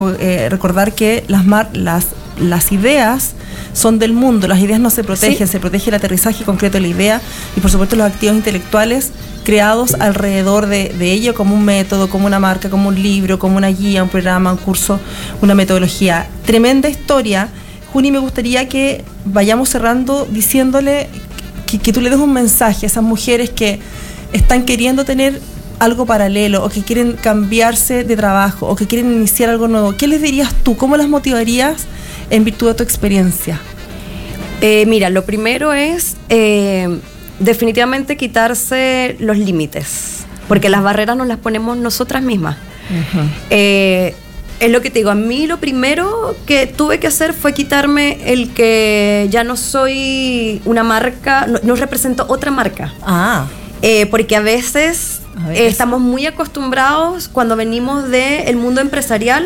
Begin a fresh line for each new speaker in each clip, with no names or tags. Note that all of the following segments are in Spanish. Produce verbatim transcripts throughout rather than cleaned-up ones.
Eh, recordar que las, mar, las, las ideas son del mundo, las ideas no se protegen, sí. Se protege el aterrizaje concreto de la idea y por supuesto los activos intelectuales creados alrededor de, de ello como un método, como una marca, como un libro, como una guía, un programa, un curso, una metodología. Tremenda historia. Juni, me gustaría que vayamos cerrando diciéndole que, que tú le des un mensaje a esas mujeres que están queriendo tener algo paralelo o que quieren cambiarse de trabajo o que quieren iniciar algo nuevo. ¿Qué les dirías tú? ¿Cómo las motivarías en virtud de tu experiencia?
Eh, mira, lo primero es eh, definitivamente quitarse los límites, porque las barreras nos las ponemos nosotras mismas. Uh-huh. Eh, es lo que te digo, a mí lo primero que tuve que hacer fue quitarme el que ya no soy una marca, no, no represento otra marca.
Ah.
Eh, porque a veces... Eh, estamos muy acostumbrados cuando venimos del mundo empresarial,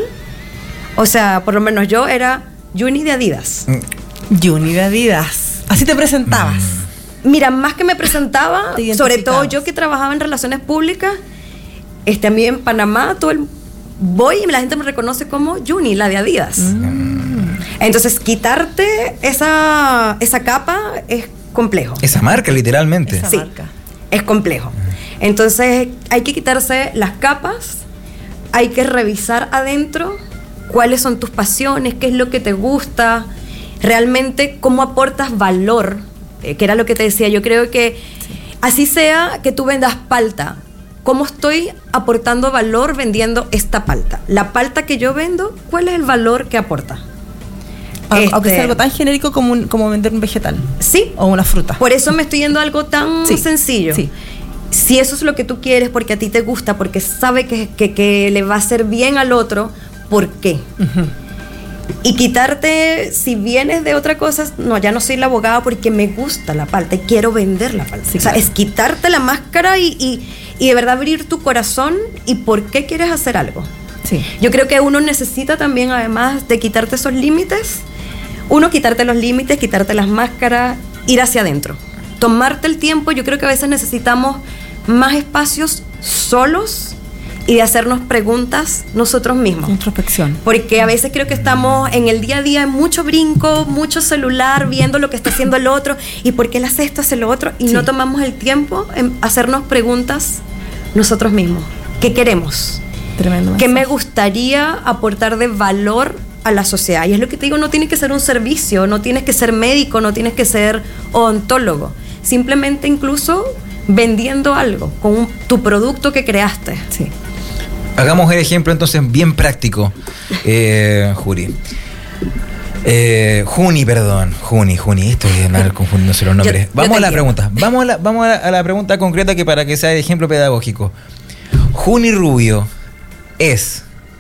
o sea, por lo menos yo era Juni de Adidas.
Juni de Adidas. Así te presentabas.
Mm. Mira, más que me presentaba, sobre todo yo que trabajaba en relaciones públicas, este, a mí en Panamá, todo el, voy y la gente me reconoce como Juni, la de Adidas. Mm. Entonces, quitarte esa, esa capa es complejo.
Esa marca, literalmente.
Esa sí, marca. Es complejo. Entonces hay que quitarse las capas, hay que revisar adentro cuáles son tus pasiones, qué es lo que te gusta, realmente cómo aportas valor, eh, que era lo que te decía. Yo creo que sí. Así sea que tú vendas palta, ¿cómo estoy aportando valor vendiendo esta palta? La palta que yo vendo, ¿cuál es el valor que aporta?
Este, aunque sea algo tan genérico como, un, como vender un vegetal.
Sí.
O una fruta.
Por eso me estoy yendo a algo tan sí. sencillo. Sí. Si eso es lo que tú quieres, porque a ti te gusta, porque sabe que, que, que le va a hacer bien al otro, ¿por qué? Uh-huh. Y quitarte, si vienes de otra cosa, no, ya no soy la abogada porque me gusta la palta y quiero vender la palta. Sí, o sea, claro. Es quitarte la máscara y, y, y de verdad abrir tu corazón y por qué quieres hacer algo.
Sí.
Yo creo que uno necesita también, además de quitarte esos límites, uno quitarte los límites, quitarte las máscaras, ir hacia adentro. Tomarte el tiempo. Yo creo que a veces necesitamos más espacios solos y de hacernos preguntas nosotros mismos.
Introspección.
Porque a veces creo que estamos en el día a día en mucho brinco, mucho celular, viendo lo que está haciendo el otro y por qué él hace esto, hace lo otro, y sí. No tomamos el tiempo en hacernos preguntas nosotros mismos. ¿Qué queremos?
Tremendo.
¿Qué me gustaría aportar de valor a la sociedad? Y es lo que te digo, no tienes que ser un servicio, no tienes que ser médico, no tienes que ser odontólogo. Simplemente incluso vendiendo algo con un, tu producto que creaste.
Sí.
Hagamos el ejemplo entonces bien práctico, eh, Juri. Eh, Juni, perdón. Juni, Juni, estoy confundiéndose los nombres. Yo, vamos yo a la quiero. pregunta. Vamos, a la, vamos a, la, a la pregunta concreta que para que sea el ejemplo pedagógico. Juni Rubio es...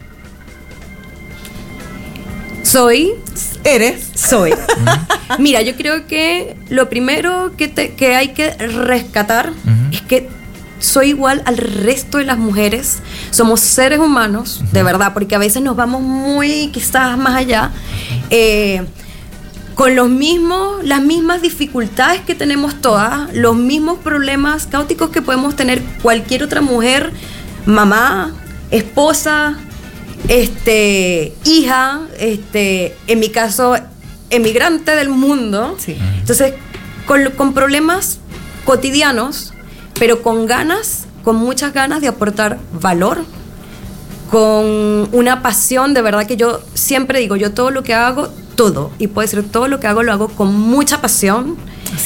Soy...
¿Eres?
Soy. Uh-huh. Mira, yo creo que lo primero que, te, que hay que rescatar uh-huh. es que soy igual al resto de las mujeres. Somos seres humanos, uh-huh. de verdad, porque a veces nos vamos muy quizás más allá. Eh, con los mismos, las mismas dificultades que tenemos todas, los mismos problemas caóticos que podemos tener cualquier otra mujer, mamá, esposa, este, hija, este, en mi caso, emigrante del mundo.
Sí.
Entonces, con, con problemas cotidianos, pero con ganas, con muchas ganas de aportar valor, con una pasión, de verdad que yo siempre digo, yo todo lo que hago, todo, y puede ser todo lo que hago, lo hago con mucha pasión.